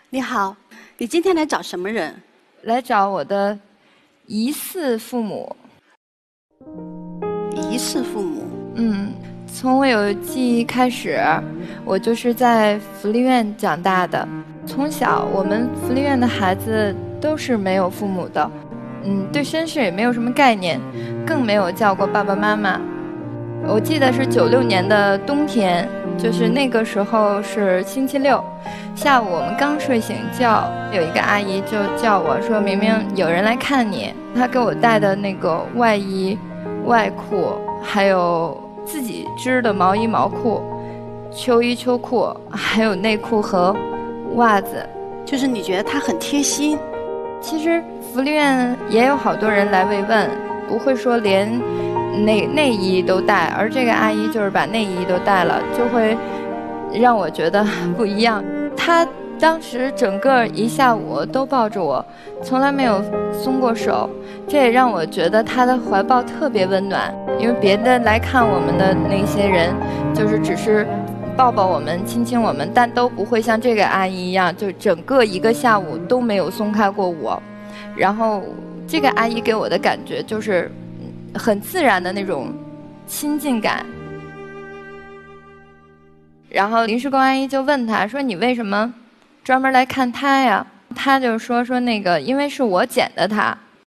你好，你今天来找什么人？ 来找我的疑似父母。 疑似父母？ 从我有记忆开始，我就是在福利院长大的。从小，我们福利院的孩子都是没有父母的，对身世也没有什么概念，更没有叫过爸爸妈妈。我记得是96年的冬天，就是那个时候是星期六，下午我们刚睡醒觉，有一个阿姨就叫我说，明明有人来看你。她给我带的那个外衣、外裤，还有自己织的毛衣毛裤、秋衣秋裤，还有内裤和袜子。 就是你觉得她很贴心。 其实福利院也有好多人来慰问，不会说连内衣都带，而这个阿姨就是把内衣都带了，就会让我觉得不一样。她当时整个一下午都抱着我，从来没有松过手，这也让我觉得她的怀抱特别温暖。因为别的来看我们的那些人，就是只是抱抱我们、亲亲我们，但都不会像这个阿姨一样，就整个一个下午都没有松开过我。然后这个阿姨给我的感觉就是很自然的那种亲近感。然后临时工阿姨就问他说，你为什么专门来看他呀？他就说那个因为是我捡的他。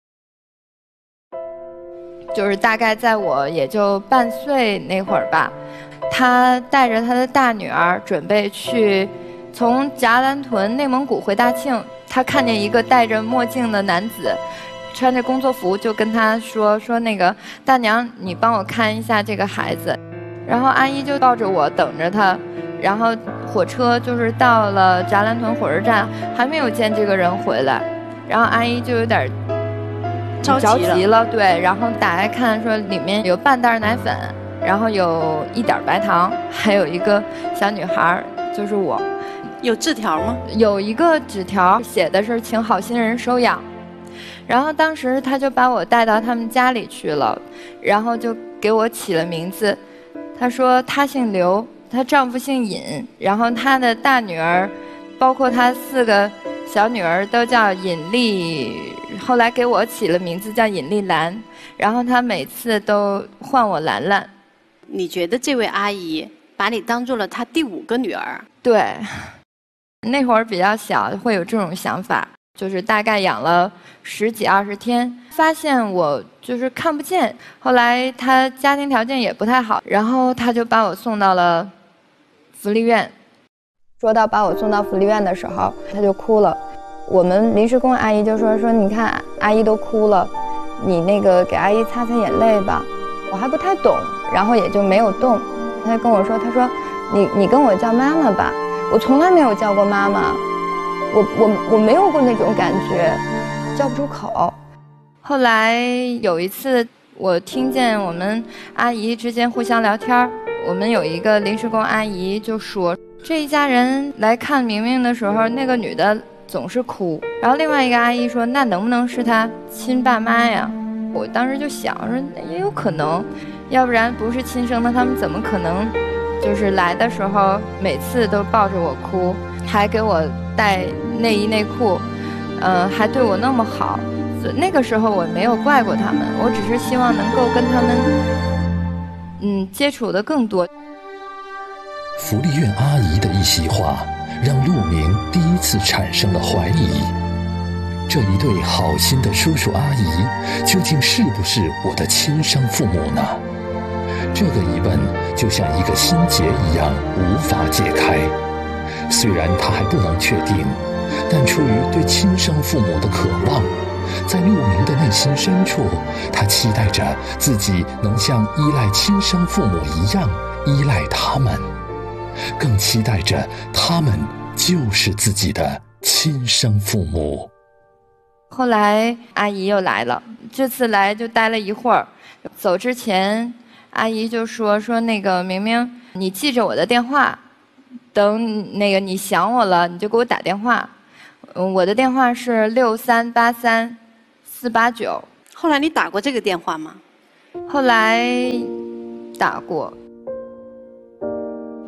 就是大概在我也就半岁那会儿吧，他带着他的大女儿准备去从夹兰屯内蒙古回大庆，他看见一个戴着墨镜的男子穿着工作服，就跟他说那个大娘，你帮我看一下这个孩子。然后阿姨就抱着我等着他，然后火车就是到了扎兰屯火车站，还没有见这个人回来，然后阿姨就有点着急了，对，然后打开看说里面有半袋奶粉，然后有一点白糖，还有一个小女孩，就是我。 有字条吗？ 有一个纸条写的是请好心人收养。然后当时他就把我带到他们家里去了，然后就给我起了名字。他说他姓刘，她丈夫姓尹，然后她的大女儿包括她4个小女儿都叫尹丽，后来给我起了名字叫尹丽兰，然后她每次都唤我兰兰。 你觉得这位阿姨把你当做了她第5个女儿？ 对，那会儿比较小，会有这种想法，就是大概养了10几20天，发现我就是看不见。后来他家庭条件也不太好，然后他就把我送到了福利院。说到把我送到福利院的时候，他就哭了。我们临时工阿姨就说你看阿姨都哭了，你那个给阿姨擦擦眼泪吧。我还不太懂，然后也就没有动。他就跟我说，他说你跟我叫妈妈吧，我从来没有叫过妈妈，我没有过那种感觉，叫不出口。后来有一次我听见我们阿姨之间互相聊天，我们有一个临时工阿姨就说，这一家人来看明明的时候，那个女的总是哭。然后另外一个阿姨说，那能不能是她亲爸妈呀？我当时就想说也有可能，要不然不是亲生的，他们怎么可能就是来的时候每次都抱着我哭，还给我带内衣内裤，还对我那么好。那个时候我没有怪过他们，我只是希望能够跟他们接触的更多。 福利院阿姨的一席话让陆明第一次产生了怀疑，这一对好心的叔叔阿姨究竟是不是我的亲生父母呢？这个疑问就像一个心结一样无法解开。虽然他还不能确定，但出于对亲生父母的渴望，在陆明的内心深处，他期待着自己能像依赖亲生父母一样依赖他们，更期待着他们就是自己的亲生父母。 后来阿姨又来了，这次来就待了一会儿，走之前阿姨就说那个明明你记着我的电话，等那个你想我了你就给我打电话。我的电话是6383-489。 后来你打过这个电话吗？ 后来打过。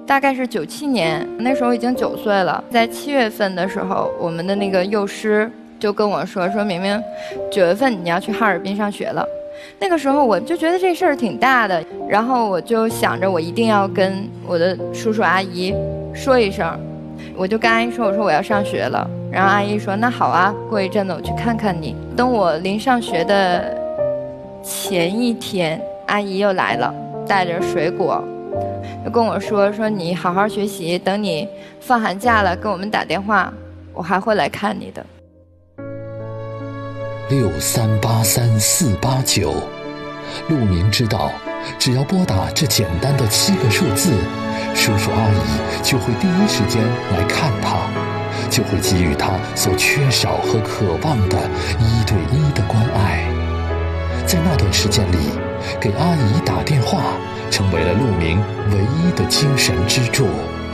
大概是97年，那时候已经9岁了。在7月份的时候，我们的那个幼师就跟我说明明9月份你要去哈尔滨上学了。那个时候我就觉得这事儿挺大的，然后我就想着我一定要跟我的叔叔阿姨说一声。我就跟阿姨说，我说我要上学了。然后阿姨说那好啊，过一阵子我去看看你。等我临上学的前一天，阿姨又来了，带着水果，就跟我说你好好学习，等你放寒假了跟我们打电话，我还会来看你的。 6383489，陆明知道，只要拨打这简单的7个数字，叔叔阿姨就会第一时间来看他，就会给予他所缺少和渴望的1对1的关爱。在那段时间里，给阿姨打电话成为了陆明唯一的精神支柱。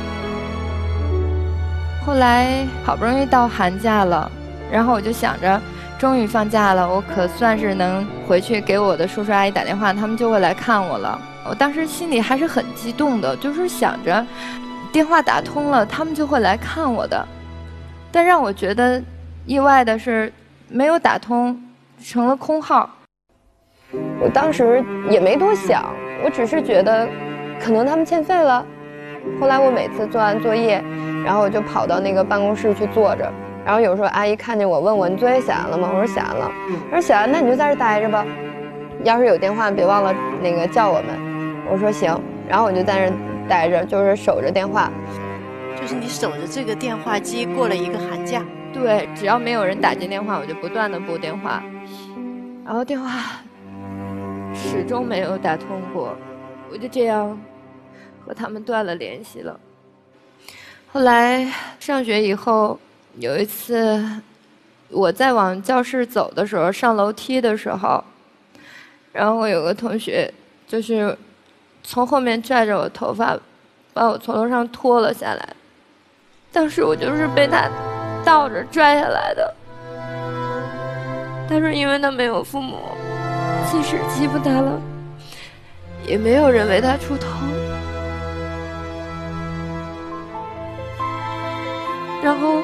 后来好不容易到寒假了，然后我就想着终于放假了，我可算是能回去给我的叔叔阿姨打电话，他们就会来看我了。我当时心里还是很激动的，就是想着电话打通了，他们就会来看我的。但让我觉得意外的是，没有打通，成了空号。 我当时也没多想，我只是觉得可能他们欠费了。后来我每次做完作业，然后我就跑到那个办公室去坐着，然后有时候阿姨看见我问我你作业写完了吗？我说写完了。我说写完那你就在这待着吧，要是有电话别忘了那个叫我们。我说行，然后我就在这待着，就是守着电话。 就是你守着这个电话机过了一个寒假。 对，只要没有人打进电话，我就不断的拨电话，然后电话始终没有打通过，我就这样和他们断了联系了。后来上学以后，有一次我在往教室走的时候，上楼梯的时候，然后我有个同学就是从后面拽着我头发，把我从楼上拖了下来。当时我就是被他倒着拽下来的。他说因为他没有父母，即使欺负他了，也没有人为他出头。然后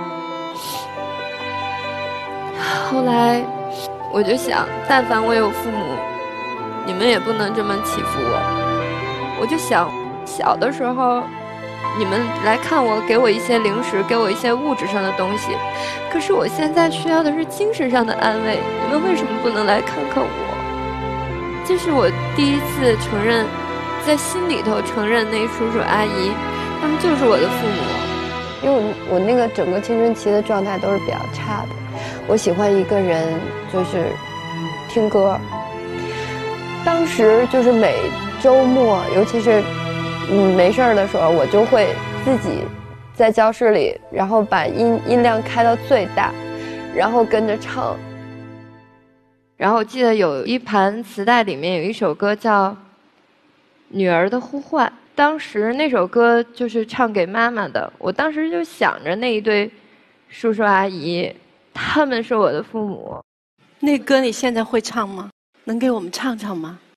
后来我就想，但凡我有父母，你们也不能这么欺负我。我就想，小的时候你们来看我，给我一些零食，给我一些物质上的东西，可是我现在需要的是精神上的安慰，你们为什么不能来看看我？这是我第一次承认，在心里头承认那叔叔阿姨他们就是我的父母。 因为我那个整个青春期的状态都是比较差的，我喜欢一个人就是听歌。当时就是每周末，尤其是没事儿的时候，我就会自己在教室里，然后把音量开到最大，然后跟着唱。 然后我记得有一盘磁带里面有一首歌叫《女儿的呼唤》，当时那首歌就是唱给妈妈的。我当时就想着那一对叔叔阿姨，他们是我的父母。 那歌你现在会唱吗？能给我们唱唱吗？